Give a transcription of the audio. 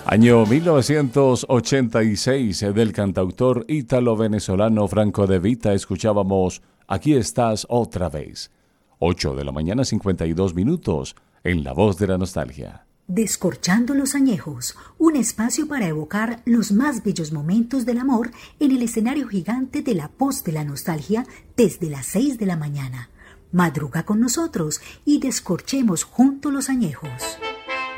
Año 1986 del cantautor ítalo-venezolano Franco De Vita escuchábamos Aquí estás otra vez. 8 de la mañana 52 minutos en La Voz de la Nostalgia. Descorchando los añejos, un espacio para evocar los más bellos momentos del amor en el escenario gigante de La Voz de la Nostalgia desde las 6 de la mañana. Madruga con nosotros y descorchemos juntos los añejos.